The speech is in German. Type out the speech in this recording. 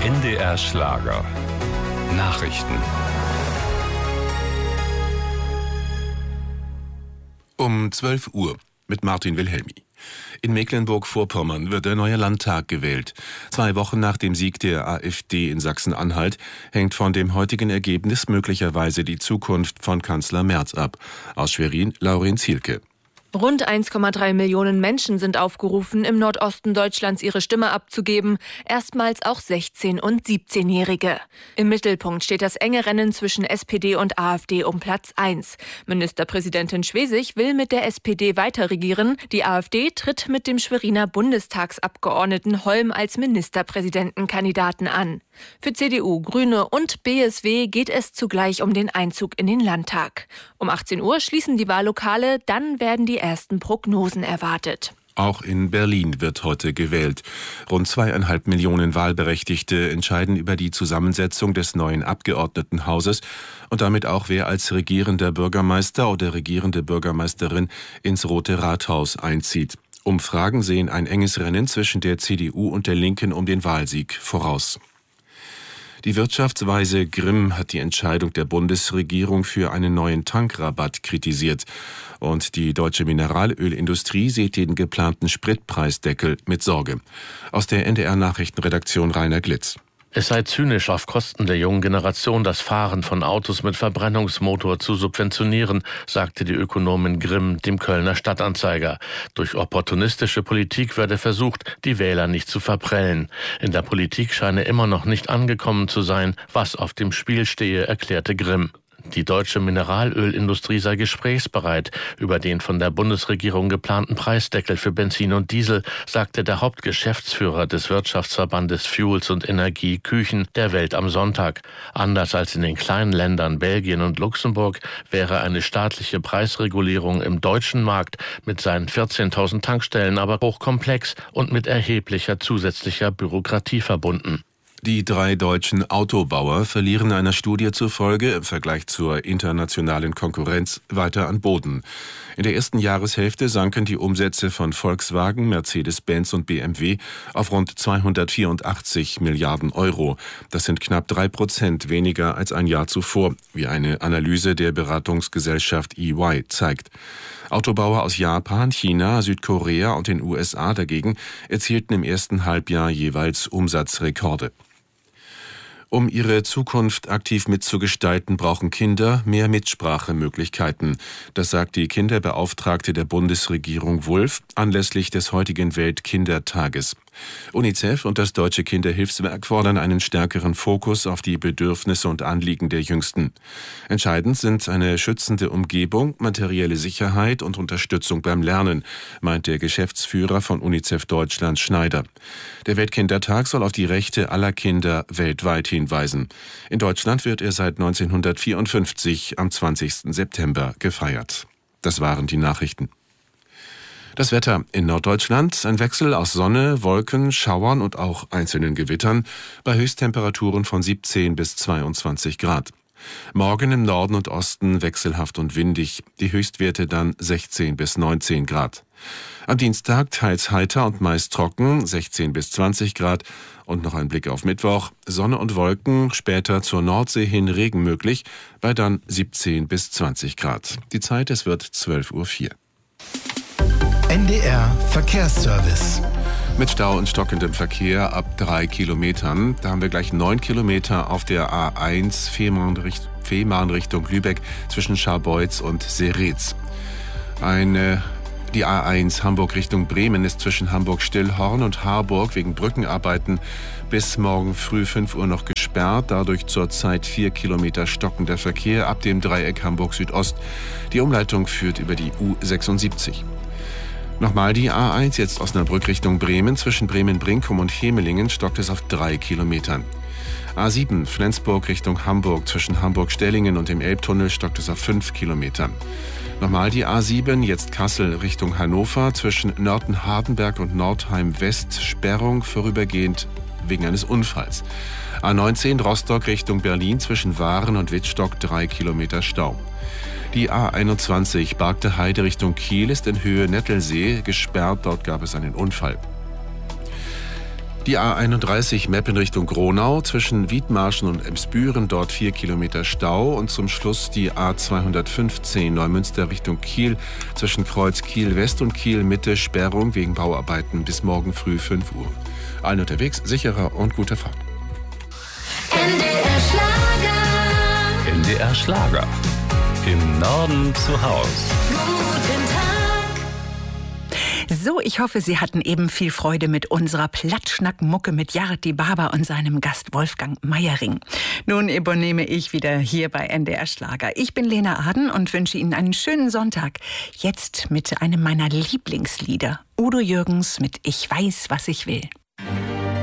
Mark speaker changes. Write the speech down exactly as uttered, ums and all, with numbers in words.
Speaker 1: N D R Schlager. Nachrichten.
Speaker 2: Um zwölf Uhr mit Martin Wilhelmi. In Mecklenburg-Vorpommern wird der neue Landtag gewählt. Zwei Wochen nach dem Sieg der AfD in Sachsen-Anhalt hängt von dem heutigen Ergebnis möglicherweise die Zukunft von Kanzler Merz ab. Aus Schwerin, Laurin Zielke.
Speaker 3: Rund eins Komma drei Millionen Menschen sind aufgerufen, im Nordosten Deutschlands ihre Stimme abzugeben, erstmals auch sechzehn- und siebzehnjährige. Im Mittelpunkt steht das enge Rennen zwischen S P D und AfD um Platz eins. Ministerpräsidentin Schwesig will mit der S P D weiter regieren. Die AfD tritt mit dem Schweriner Bundestagsabgeordneten Holm als Ministerpräsidentenkandidaten an. Für C D U, Grüne und B S W geht es zugleich um den Einzug in den Landtag. Um achtzehn Uhr schließen die Wahllokale, dann werden die ersten Prognosen erwartet.
Speaker 2: Auch in Berlin wird heute gewählt. Rund zweieinhalb Millionen Wahlberechtigte entscheiden über die Zusammensetzung des neuen Abgeordnetenhauses und damit auch, wer als regierender Bürgermeister oder regierende Bürgermeisterin ins Rote Rathaus einzieht. Umfragen sehen ein enges Rennen zwischen der C D U und der Linken um den Wahlsieg voraus. Die Wirtschaftsweise Grimm hat die Entscheidung der Bundesregierung für einen neuen Tankrabatt kritisiert. Und die deutsche Mineralölindustrie sieht den geplanten Spritpreisdeckel mit Sorge. Aus der N D R-Nachrichtenredaktion Rainer Glitz.
Speaker 4: Es sei zynisch, auf Kosten der jungen Generation das Fahren von Autos mit Verbrennungsmotor zu subventionieren, sagte die Ökonomin Grimm dem Kölner Stadtanzeiger. Durch opportunistische Politik werde versucht, die Wähler nicht zu verprellen. In der Politik scheine immer noch nicht angekommen zu sein, was auf dem Spiel stehe, erklärte Grimm. Die deutsche Mineralölindustrie sei gesprächsbereit. Über den von der Bundesregierung geplanten Preisdeckel für Benzin und Diesel sagte der Hauptgeschäftsführer des Wirtschaftsverbandes Fuels und Energie Küchen der Welt am Sonntag. Anders als in den kleinen Ländern Belgien und Luxemburg wäre eine staatliche Preisregulierung im deutschen Markt mit seinen vierzehntausend Tankstellen aber hochkomplex und mit erheblicher zusätzlicher Bürokratie verbunden.
Speaker 2: Die drei deutschen Autobauer verlieren einer Studie zufolge im Vergleich zur internationalen Konkurrenz weiter an Boden. In der ersten Jahreshälfte sanken die Umsätze von Volkswagen, Mercedes-Benz und B M W auf rund zweihundertvierundachtzig Milliarden Euro. Das sind knapp drei Prozent weniger als ein Jahr zuvor, wie eine Analyse der Beratungsgesellschaft E Y zeigt. Autobauer aus Japan, China, Südkorea und den U S A dagegen erzielten im ersten Halbjahr jeweils Umsatzrekorde. Um ihre Zukunft aktiv mitzugestalten, brauchen Kinder mehr Mitsprachemöglichkeiten. Das sagt die Kinderbeauftragte der Bundesregierung Wulff anlässlich des heutigen Weltkindertages. UNICEF und das Deutsche Kinderhilfswerk fordern einen stärkeren Fokus auf die Bedürfnisse und Anliegen der Jüngsten. Entscheidend sind eine schützende Umgebung, materielle Sicherheit und Unterstützung beim Lernen, meint der Geschäftsführer von UNICEF Deutschland Schneider. Der Weltkindertag soll auf die Rechte aller Kinder weltweit hinweisen. In Deutschland wird er seit neunzehnhundertvierundfünfzig am zwanzigsten September gefeiert. Das waren die Nachrichten. Das Wetter in Norddeutschland, ein Wechsel aus Sonne, Wolken, Schauern und auch einzelnen Gewittern bei Höchsttemperaturen von siebzehn bis zweiundzwanzig Grad. Morgen im Norden und Osten wechselhaft und windig, die Höchstwerte dann sechzehn bis neunzehn Grad. Am Dienstag teils heiter und meist trocken, sechzehn bis zwanzig Grad. Und noch ein Blick auf Mittwoch, Sonne und Wolken, später zur Nordsee hin Regen möglich, bei dann siebzehn bis zwanzig Grad. Die Zeit, es wird zwölf Uhr vier.
Speaker 5: N D R Verkehrsservice.
Speaker 2: Mit Stau und stockendem Verkehr ab drei Kilometern. Da haben wir gleich neun Kilometer auf der A eins Fehmarn Richtung Lübeck zwischen Scharbeutz und Seretz. Eine Die A eins Hamburg Richtung Bremen ist zwischen Hamburg-Stillhorn und Harburg wegen Brückenarbeiten bis morgen früh fünf Uhr noch gesperrt. Dadurch zurzeit vier Kilometer stockender Verkehr ab dem Dreieck Hamburg Südost. Die Umleitung führt über die U sechsundsiebzig. Nochmal die A eins, jetzt Osnabrück Richtung Bremen. Zwischen Bremen-Brinkum und Hemelingen stockt es auf drei Kilometern. A sieben Flensburg Richtung Hamburg. Zwischen Hamburg-Stellingen und dem Elbtunnel stockt es auf fünf Kilometern. Nochmal die A sieben, jetzt Kassel Richtung Hannover. Zwischen Nörten-Hardenberg und Nordheim-West Sperrung vorübergehend wegen eines Unfalls. A neunzehn Rostock Richtung Berlin. Zwischen Waren und Wittstock drei Kilometer Stau. Die A einundzwanzig Bargte Heide Richtung Kiel ist in Höhe Nettelsee gesperrt. Dort gab es einen Unfall. Die A einunddreißig Meppen Richtung Gronau, zwischen Wiedmarschen und Emsbüren, dort vier Kilometer Stau. Und zum Schluss die A zweihundertfünfzehn Neumünster Richtung Kiel, zwischen Kreuz Kiel West und Kiel Mitte Sperrung wegen Bauarbeiten bis morgen früh fünf Uhr. Allen unterwegs sicherer und gute Fahrt.
Speaker 1: N D R Schlager. N D R Schlager. Im Norden zu Haus.
Speaker 6: Guten Tag. So, ich hoffe, Sie hatten eben viel Freude mit unserer Platschnack-Mucke mit Jardi Barber und seinem Gast Wolfgang Meiering. Nun übernehme ich wieder hier bei N D R Schlager. Ich bin Lena Aden und wünsche Ihnen einen schönen Sonntag. Jetzt mit einem meiner Lieblingslieder. Udo Jürgens mit Ich weiß, was ich will.